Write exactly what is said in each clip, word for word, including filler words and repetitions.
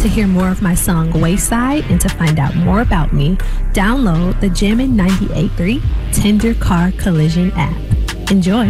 To hear more of my song Wayside and to find out more about me, download the Jammin' ninety-eight point three Tender Car Collision app. Enjoy.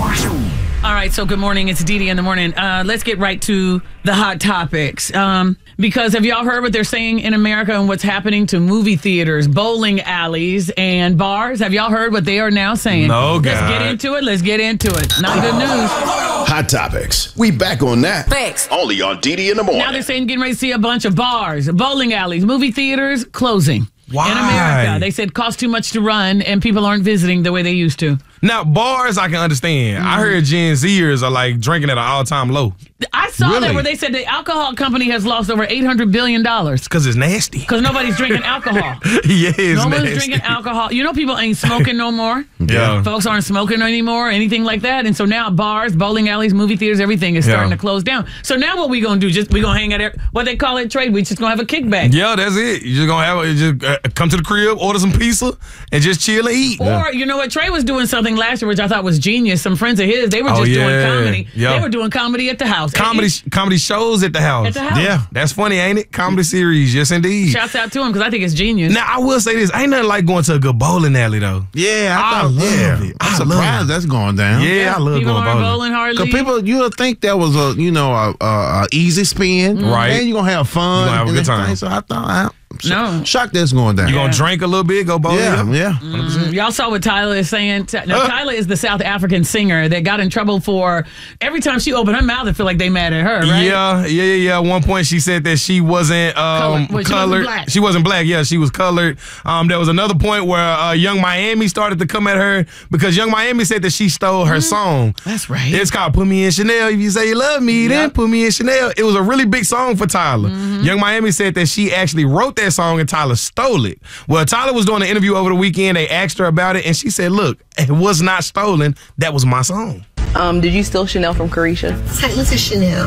All right, so good morning. It's Dee Dee in the morning. Uh, let's get right to the hot topics. Um, because have y'all heard what they're saying in America and what's happening to movie theaters, bowling alleys, and bars? Have y'all heard what they are now saying? No, God. Let's get into it. Let's get into it. Not good news. Hot topics. We back on that. Thanks. Only on Dee Dee in the morning. Now they're saying getting ready to see a bunch of bars, bowling alleys, movie theaters closing. Why? In America. They said cost too much to run and people aren't visiting the way they used to. Now, bars I can understand. Mm-hmm. I heard Gen Zers are like drinking at an all-time low. I saw Really? that where they said the alcohol company has lost over eight hundred billion dollars. Because it's nasty. Because nobody's drinking alcohol. Yeah, it's no nasty. one's drinking alcohol. You know, people ain't smoking no more. Yeah. Folks aren't smoking anymore, anything like that. And so now bars, bowling alleys, movie theaters, everything is starting Yeah. to close down. So now what we going to do? Just we going to hang out there. What they call it, trade. We just going to have a kickback. Yeah, that's it. You're just going to have a, just uh, come to the crib, order some pizza, and just chill and eat. Or, you know what, Trey was doing something last year, which I thought was genius. Some friends of his, they were Oh, just doing yeah. comedy. Yeah. They were doing comedy at the house. Comedy And- and comedy shows at the house. At the house. Yeah, that's funny, ain't it? Comedy series, yes indeed. Shouts out to him because I think it's genius. Now, I will say this. Ain't nothing like going to a good bowling alley, though. Yeah, I, I thought, love yeah. it. I'm I love surprised it. that's going down. Yeah, I love people going aren't bowling. bowling hardly. Because people, you would think that was a, you know, a, a, a easy spin. Right. And you're going to have fun. You gonna have a and good time. everything. So I thought, I'm No. shocked that's going down. You going to drink a little bit, go bowling? Yeah, yeah. Mm, y'all saw what Tyler is saying. Ty- Now, Uh. Tyler is the South African singer that got in trouble for every time she opened her mouth, I feel like they mad at her, right? Yeah, yeah, yeah, yeah. At one point, she said that she wasn't um, Colored. Wait, she wasn't colored. black. She wasn't black. Yeah, she was colored. Um, there was another point where uh, Young Miami started to come at her because Young Miami said that she stole her song. That's right. It's called "Put Me in Chanel." If you say you love me, then Yep. put me in Chanel. It was a really big song for Tyler. Young Miami said that she actually wrote that song and Tyler stole it. Well, Tyler was doing an interview over the weekend. They asked her about it, and she said, "Look, it was not stolen. That was my song." Um, did you steal Chanel from Carisha? Technically Chanel.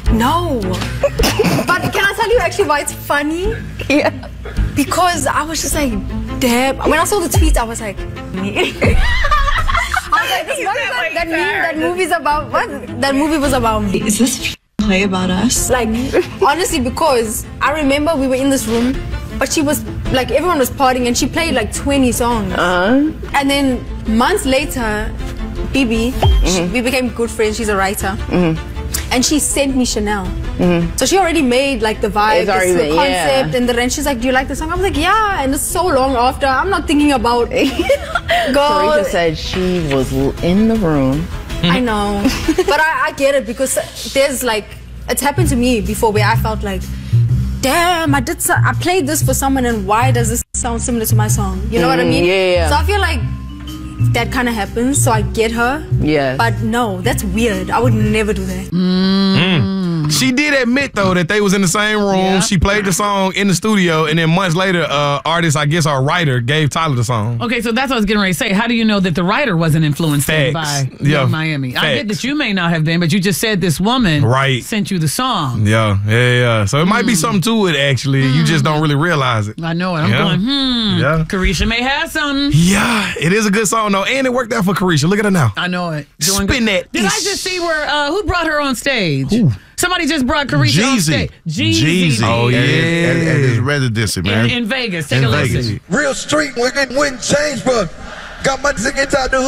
No. But can I tell you actually why it's funny? Yeah. Because I was just like, damn. When I saw the tweets, I was like, me. I was like, this, what is that, that meme, that movie's about, what? That movie was about me. Is this play about us? Like, honestly, because I remember we were in this room, but she was, like, everyone was partying and she played like twenty songs. Uh-huh. And then months later, Bibi, she, we became good friends. She's a writer. And she sent me Chanel. So she already made like the vibe, It's the already been- concept, yeah. and the and she's like, "Do you like the song?" I was like, "Yeah." And it's so long after. I'm not thinking about girl. Carisha said she was l- in the room. I know, but I, I get it because there's like it's happened to me before where I felt like, damn, I did. So, I played this for someone, and why does this sound similar to my song? You know what I mean? yeah. So I feel like that kind of happens. So I get her. Yes. But no, that's weird. I would never do that. She did admit though that they was in the same room. Yeah. She played the song in the studio, and then months later, uh, artist, I guess, our writer gave Tyler the song. Okay, so that's what I was getting ready to say. How do you know that the writer wasn't influenced Facts. by Yeah. Young Miami? I get Facts. that you may not have been, but you just said this woman Right. sent you the song. Yeah, yeah, yeah. So it might be something to it. Actually, you just don't really realize it. I know it. I'm Yeah. going, hmm. Yeah. Carisha may have something. Yeah, it is a good song though, and it worked out for Carisha. Look at her now. I know it. Spin that. Did I just see where, uh, who brought her on stage? Somebody just brought Carisha on Jeezy. stage. Jeezy. Oh, At- yeah. At, at, at his residency, man. In, in Vegas. Take In a Vegas. listen. Real street, wouldn't change, but got my ticket out the hood.